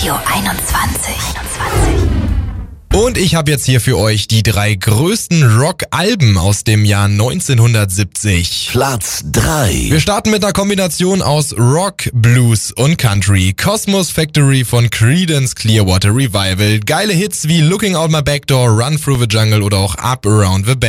Radio 21. Und ich habe jetzt hier für euch die 3 größten Rock-Alben aus dem Jahr 1970. Platz 3. Wir starten mit einer Kombination aus Rock, Blues und Country. Cosmos Factory von Creedence Clearwater Revival. Geile Hits wie Looking Out My Back Door, Run Through the Jungle oder auch Up Around the Bend.